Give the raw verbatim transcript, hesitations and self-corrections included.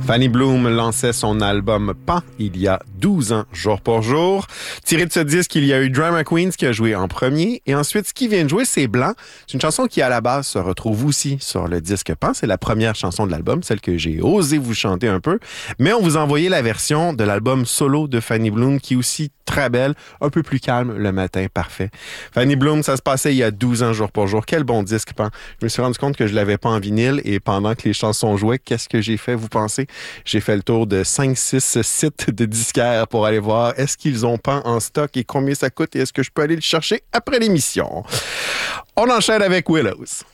Fanny Bloom lançait son album Pan il y a douze ans, jour pour jour. Tiré de ce disque, il y a eu Drama Queens qui a joué en premier. Et ensuite, ce qui vient de jouer, c'est Blanc. C'est une chanson qui, à la base, se retrouve aussi sur le disque Pan. C'est la première chanson de l'album, celle que j'ai osé vous chanter un peu. Mais on vous a envoyé la version de l'album solo de Fanny Bloom, qui est aussi très belle, un peu plus calme le matin, parfait. Fanny Bloom, ça se passait il y a douze ans, jour pour jour. Quel bon disque, Pan. Je me suis rendu compte que je l'avais pas en vinyle et pendant que les chansons jouaient, qu'est-ce que j'ai fait, vous pensez? J'ai fait le tour de cinq six sites de disquaires pour aller voir est-ce qu'ils ont Pan en stock et combien ça coûte et est-ce que je peux aller le chercher après l'émission. On enchaîne avec Willows.